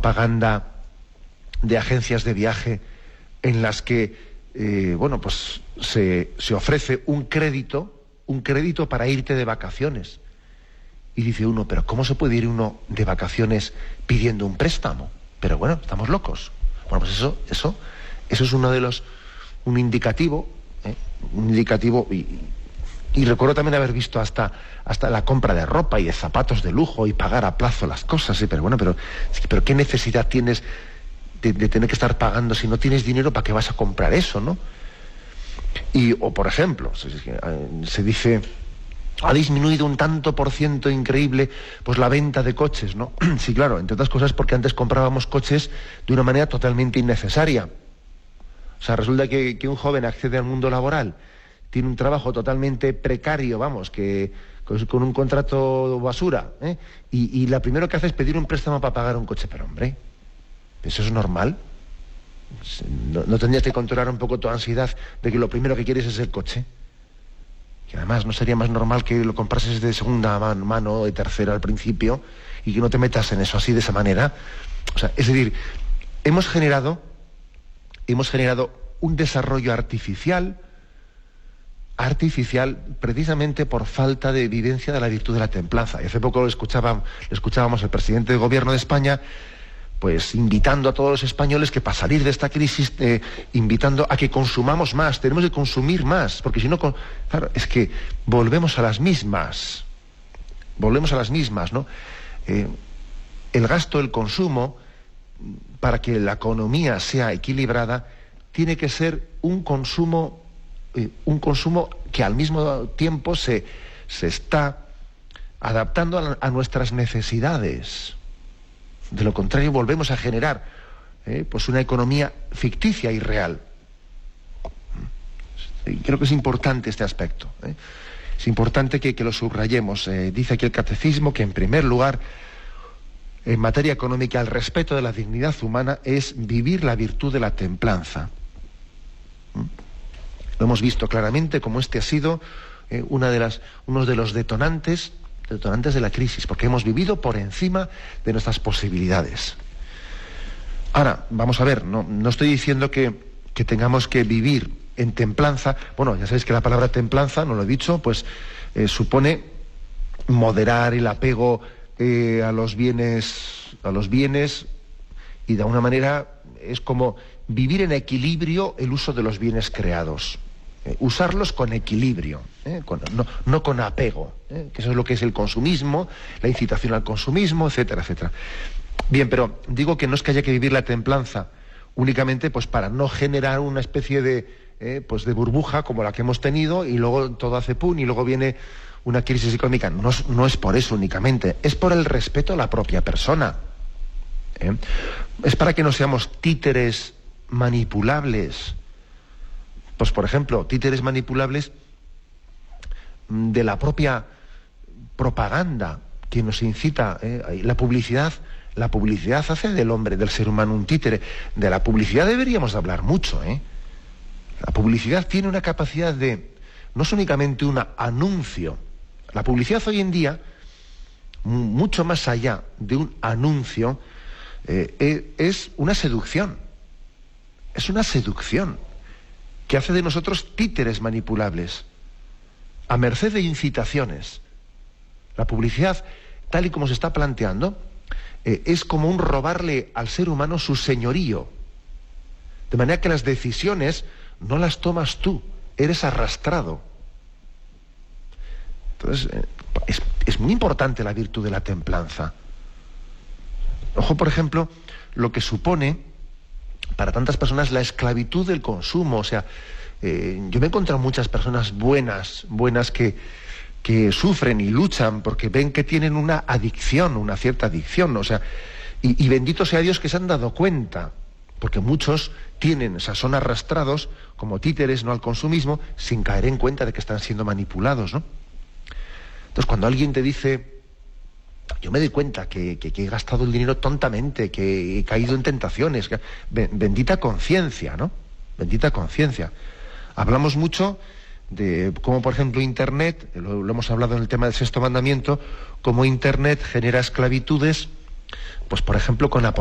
propaganda de agencias de viaje en las que pues se ofrece un crédito para irte de vacaciones. Y dice uno, pero ¿cómo se puede ir uno de vacaciones pidiendo un préstamo? Pero bueno, estamos locos. Bueno, pues eso es un indicativo, y recuerdo también haber visto hasta la compra de ropa y de zapatos de lujo y pagar a plazo las cosas, ¿sí? Pero bueno, pero ¿qué necesidad tienes de tener que estar pagando si no tienes dinero? ¿Para qué vas a comprar eso, no? O por ejemplo, se dice, ha disminuido un tanto por ciento increíble pues la venta de coches, ¿no? Sí, claro, entre otras cosas porque antes comprábamos coches de una manera totalmente innecesaria. O sea, resulta que un joven accede al mundo laboral, tiene un trabajo totalmente precario, con un contrato basura, y lo primero que hace es pedir un préstamo para pagar un coche. Pero hombre, ¿eso es normal? ¿No tendrías que controlar un poco tu ansiedad de que lo primero que quieres es el coche? Que además no sería más normal que lo comprases de segunda mano, de tercera al principio, y que no te metas en eso así de esa manera. O sea, es decir, hemos generado un desarrollo artificial precisamente por falta de vivencia de la virtud de la templanza. Y hace poco escuchábamos al presidente del gobierno de España pues invitando a todos los españoles que para salir de esta crisis, invitando a que consumamos más, tenemos que consumir más, porque si no, claro, es que volvemos a las mismas, ¿no? El gasto, el consumo, para que la economía sea equilibrada, tiene que ser un consumo que al mismo tiempo se está adaptando a nuestras necesidades. De lo contrario, volvemos a generar pues una economía ficticia y real. Y creo que es importante este aspecto. Es importante que lo subrayemos. Dice aquí el Catecismo que, en primer lugar, en materia económica, el respeto de la dignidad humana es vivir la virtud de la templanza. Lo hemos visto claramente como este ha sido uno de los detonantes de la crisis, porque hemos vivido por encima de nuestras posibilidades. Ahora, vamos a ver, no estoy diciendo que tengamos que vivir en templanza. Bueno, ya sabéis que la palabra templanza, no lo he dicho, pues supone moderar el apego a los bienes, y de alguna manera es como vivir en equilibrio el uso de los bienes creados. Usarlos con equilibrio, no con apego, que eso es lo que es el consumismo, la incitación al consumismo, etcétera, etcétera. Bien, pero digo que no es que haya que vivir la templanza únicamente pues para no generar una especie de burbuja como la que hemos tenido y luego todo hace pum y luego viene una crisis económica. No es por eso únicamente, es por el respeto a la propia persona. Es para que no seamos títeres manipulables. Pues, por ejemplo, títeres manipulables de la propia propaganda que nos incita. La publicidad hace del ser humano un títere. De la publicidad deberíamos hablar mucho. La publicidad tiene una capacidad no es únicamente un anuncio. La publicidad hoy en día, mucho más allá de un anuncio, es una seducción. Es una seducción que hace de nosotros títeres manipulables, a merced de incitaciones. La publicidad, tal y como se está planteando, es como un robarle al ser humano su señorío. De manera que las decisiones no las tomas tú, eres arrastrado. Entonces, es muy importante la virtud de la templanza. Ojo, por ejemplo, lo que supone para tantas personas la esclavitud del consumo. O sea, yo me he encontrado muchas personas buenas que sufren y luchan porque ven que tienen una adicción, una cierta adicción. O sea, y bendito sea Dios que se han dado cuenta, porque muchos son arrastrados como títeres, no al consumismo, sin caer en cuenta de que están siendo manipulados, ¿no? Entonces, cuando alguien te dice, yo me doy cuenta que he gastado el dinero tontamente, que he caído en tentaciones. Bendita conciencia, ¿no? Bendita conciencia. Hablamos mucho de cómo, por ejemplo, Internet, lo hemos hablado en el tema del sexto mandamiento, cómo Internet genera esclavitudes, pues por ejemplo con la